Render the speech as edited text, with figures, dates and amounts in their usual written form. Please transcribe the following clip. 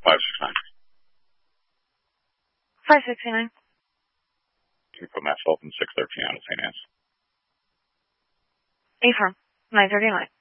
569. 569. Can you put Matt Sullivan 613 out of St. Anne's? Affirm. 939.